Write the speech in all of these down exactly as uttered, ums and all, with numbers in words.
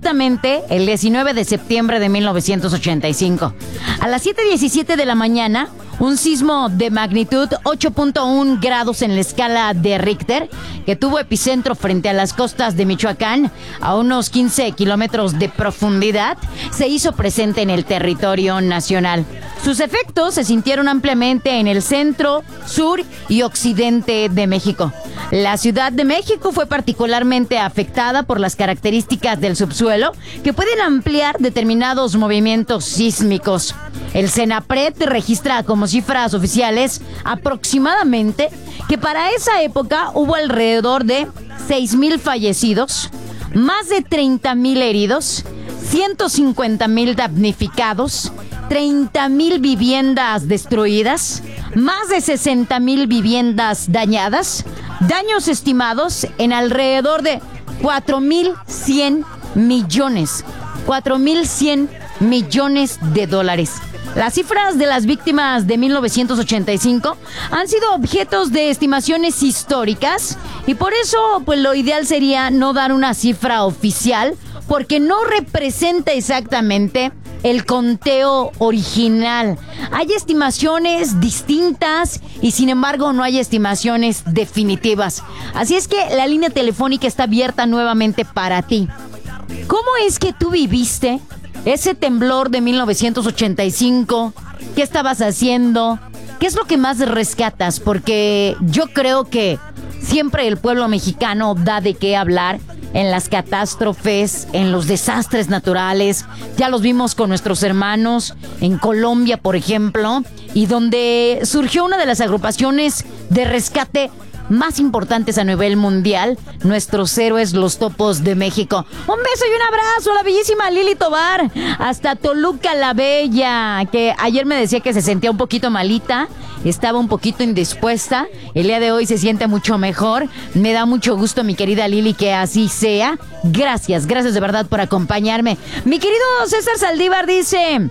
exactamente el diecinueve de septiembre de mil novecientos ochenta y cinco. A las siete diecisiete de la mañana, un sismo de magnitud ocho punto uno grados en la escala de Richter, que tuvo epicentro frente a las costas de Michoacán, a unos quince kilómetros de profundidad, se hizo presente en el territorio nacional. Sus efectos se sintieron ampliamente en el centro, sur y occidente de México. La Ciudad de México fue particularmente afectada por las características del subsuelo que pueden ampliar determinados movimientos sísmicos. El CENAPRED registra como cifras oficiales aproximadamente que para esa época hubo alrededor de seis mil fallecidos, más de treinta mil heridos, ciento cincuenta mil damnificados, treinta mil viviendas destruidas, más de sesenta mil viviendas dañadas, daños estimados en alrededor de cuatro mil cien millones, cuatro mil cien millones de dólares. Las cifras de las víctimas de mil novecientos ochenta y cinco han sido objetos de estimaciones históricas y por eso pues lo ideal sería no dar una cifra oficial porque no representa exactamente el conteo original. Hay estimaciones distintas y sin embargo no hay estimaciones definitivas. Así es que la línea telefónica está abierta nuevamente para ti. ¿Cómo es que tú viviste ese temblor de mil novecientos ochenta y cinco? ¿Qué estabas haciendo? ¿Qué es lo que más rescatas? Porque yo creo que siempre el pueblo mexicano da de qué hablar en las catástrofes, en los desastres naturales. Ya los vimos con nuestros hermanos en Colombia, por ejemplo, y donde surgió una de las agrupaciones de rescate más importantes a nivel mundial, nuestros héroes, los Topos de México. Un beso y un abrazo a la bellísima Lili Tobar, hasta Toluca la Bella, que ayer me decía que se sentía un poquito malita, estaba un poquito indispuesta, el día de hoy se siente mucho mejor. Me da mucho gusto, mi querida Lili, que así sea. Gracias, gracias de verdad por acompañarme. Mi querido César Saldívar dice: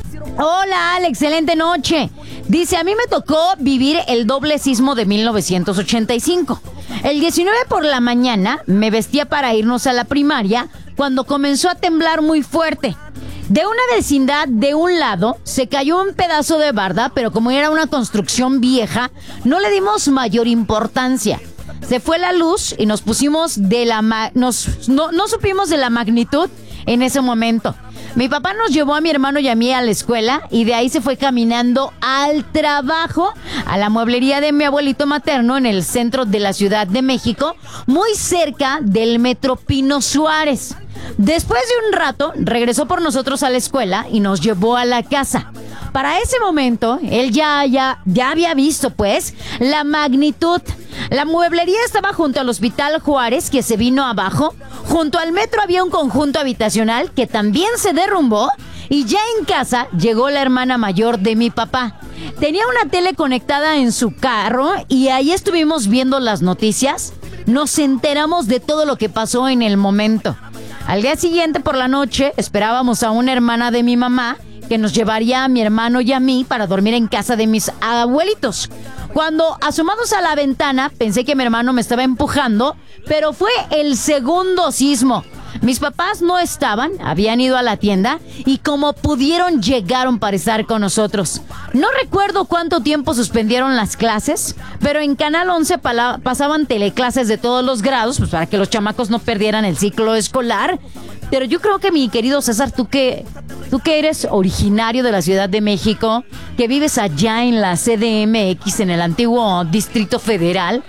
hola, Ale, excelente noche. Dice, a mí me tocó vivir el doble sismo de mil novecientos ochenta y cinco. El diecinueve por la mañana me vestía para irnos a la primaria cuando comenzó a temblar muy fuerte. De una vecindad de un lado se cayó un pedazo de barda, pero como era una construcción vieja, no le dimos mayor importancia. Se fue la luz y nos pusimos de la... Ma- nos, no, no supimos de la magnitud en ese momento. Mi papá nos llevó a mi hermano y a mí a la escuela y de ahí se fue caminando al trabajo, a la mueblería de mi abuelito materno en el centro de la Ciudad de México, muy cerca del Metro Pino Suárez. Después de un rato, regresó por nosotros a la escuela y nos llevó a la casa. Para ese momento, él ya, ya, ya había visto, pues, la magnitud. La mueblería estaba junto al Hospital Juárez, que se vino abajo. Junto al metro había un conjunto habitacional que también se derrumbó. Y ya en casa llegó la hermana mayor de mi papá. Tenía una tele conectada en su carro y ahí estuvimos viendo las noticias. Nos enteramos de todo lo que pasó en el momento. Al día siguiente por la noche esperábamos a una hermana de mi mamá que nos llevaría a mi hermano y a mí para dormir en casa de mis abuelitos. Cuando asomados a la ventana pensé que mi hermano me estaba empujando, pero fue el segundo sismo. Mis papás no estaban, habían ido a la tienda y como pudieron llegaron para estar con nosotros. No recuerdo cuánto tiempo suspendieron las clases, pero en Canal once pala- pasaban teleclases de todos los grados, pues para que los chamacos no perdieran el ciclo escolar. Pero yo creo que mi querido César, tú que, tú que eres originario de la Ciudad de México, que vives allá en la C D M X, en el antiguo Distrito Federal,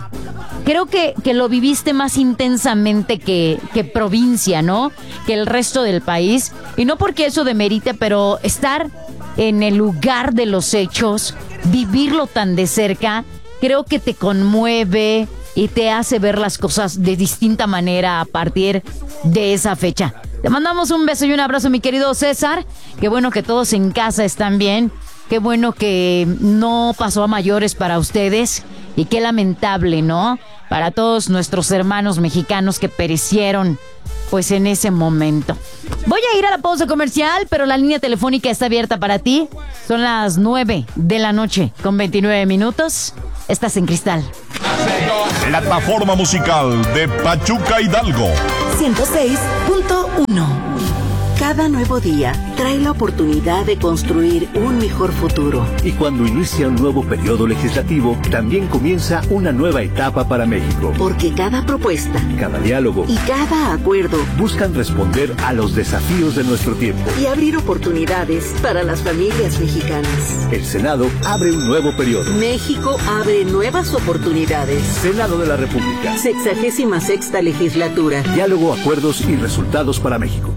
creo que, que lo viviste más intensamente que, que provincia, ¿no? Que el resto del país. Y no porque eso demerite, pero estar en el lugar de los hechos, vivirlo tan de cerca, creo que te conmueve y te hace ver las cosas de distinta manera a partir de esa fecha. Te mandamos un beso y un abrazo, mi querido César. Qué bueno que todos en casa están bien. Qué bueno que no pasó a mayores para ustedes. Y qué lamentable, ¿no? Para todos nuestros hermanos mexicanos que perecieron, pues, en ese momento. Voy a ir a la pausa comercial, pero la línea telefónica está abierta para ti. Son las nueve de la noche con veintinueve minutos. Estás en Cristal. Plataforma musical de Pachuca Hidalgo. ciento seis punto uno. Cada nuevo día trae la oportunidad de construir un mejor futuro. Y cuando inicia un nuevo periodo legislativo, también comienza una nueva etapa para México. Porque cada propuesta, cada diálogo y cada acuerdo buscan responder a los desafíos de nuestro tiempo y abrir oportunidades para las familias mexicanas. El Senado abre un nuevo periodo. México abre nuevas oportunidades. Senado de la República. Sexagésima sexta legislatura. Diálogo, acuerdos y resultados para México.